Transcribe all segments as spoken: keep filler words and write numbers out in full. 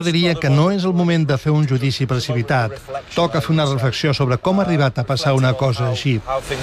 Diria que no és el moment de fer un judici precipitat. Toca fer una reflexió sobre com ha arribat a passar una cosa així.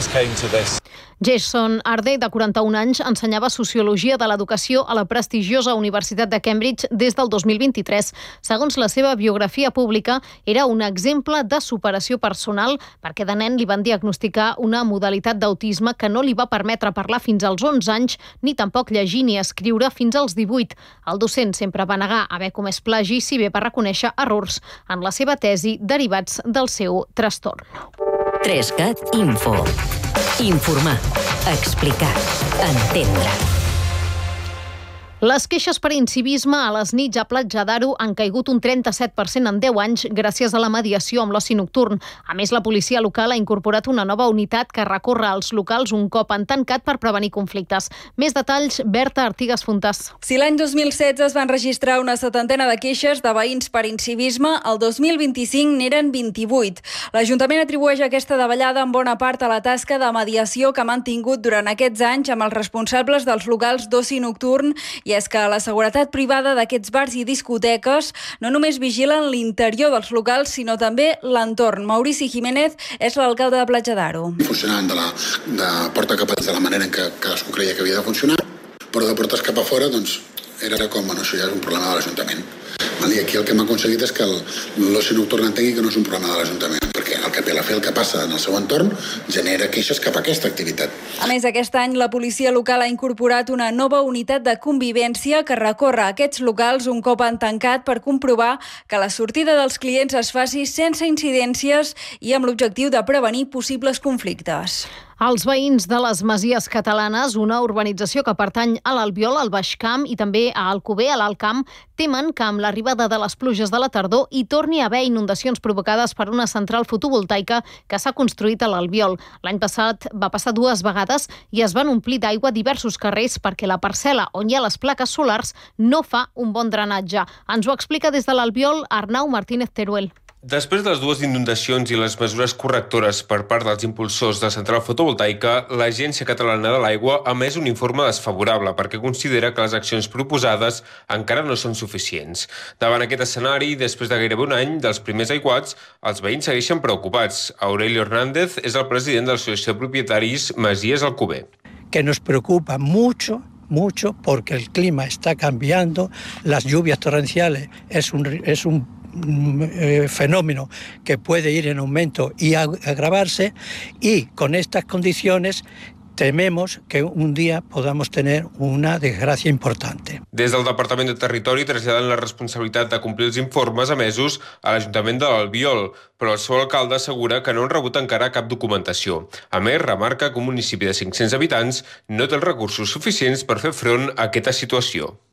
Jason Ardey, de quaranta-un anys, ensenyava Sociologia de l'Educació a la prestigiosa Universitat de Cambridge des del dos mil vint-i-tres. Segons la seva biografia pública, era un exemple de superació personal perquè de nen li van diagnosticar una modalitat d'autisme que no li va permetre parlar fins als onze anys, ni tampoc llegir ni escriure fins als divuit. El docent sempre va negar haver comès plagi, si bé va reconèixer errors en la seva tesi derivats del seu trastorn. tres cat Info. Informar, explicar, entendre. Les queixes per incivisme a les nits a Platja d'Aro han caigut un trenta-set per cent en deu anys gràcies a la mediació amb l'oci nocturn. A més, la policia local ha incorporat una nova unitat que recorre als locals un cop en tancat per prevenir conflictes. Més detalls, Berta Artigas Fontàs. Si l'any dos mil setze es van registrar una setantena de queixes de veïns per incivisme, el dos mil vint-i-cinc n'eren vint-i-vuit. L'Ajuntament atribueix aquesta davallada en bona part a la tasca de mediació que ha mantingut durant aquests anys amb els responsables dels locals d'oci nocturn. I és que la seguretat privada d'aquests bars i discoteques no només vigilen l'interior dels locals, sinó també l'entorn. Maurici Jiménez és l'alcalde de Platja d'Aro. Funcionaven de la de porta cap a dins de la manera en què cadascú creia que havia de funcionar, però de portes cap a fora, doncs, era com, bueno, això ja és un problema de l'Ajuntament. I aquí el que hem aconseguit és que l'oci nocturn entengui que no és un problema de l'Ajuntament, perquè el que la fe el que passa en el seu entorn genera queixes cap a aquesta activitat. A més, aquest any la policia local ha incorporat una nova unitat de convivència que recorre aquests locals un cop han tancat per comprovar que la sortida dels clients es faci sense incidències i amb l'objectiu de prevenir possibles conflictes. Els veïns de les Masies Catalanes, una urbanització que pertany a l'Albiol, al Baix Camp i també a Alcover, a l'Alt Camp, temen que amb l'arribada de les pluges de la tardor hi torni a haver inundacions provocades per una central fotovoltaica que s'ha construït a l'Albiol. L'any passat va passar dues vegades i es van omplir d'aigua diversos carrers perquè la parcel·la on hi ha les plaques solars no fa un bon drenatge. Ens ho explica des de l'Albiol Arnau Martínez Teruel. Després de les dues inundacions i les mesures correctores per part dels impulsors de la central fotovoltaica, l'Agència Catalana de l'Aigua ha emès un informe desfavorable perquè considera que les accions proposades encara no són suficients. Davant aquest escenari, després de gairebé un any dels primers aiguats, els veïns segueixen preocupats. Aurelio Hernández és el president de l'Associació de Propietaris Masies Alcover. Que nos preocupa mucho mucho porque el clima está cambiando, las lluvias torrenciales es un, es un eh, fenómeno que puede ir en aumento y agravarse, y con estas condiciones tememos que un día podamos tener una desgracia importante. Des del Departament de Territori traslladen la responsabilitat de complir els informes emesos a l'Ajuntament de l'Albiol, però el seu alcalde assegura que no han rebut encara cap documentació. A més, remarca que un municipi de cinc-cents habitants no té els recursos suficients per fer front a aquesta situació.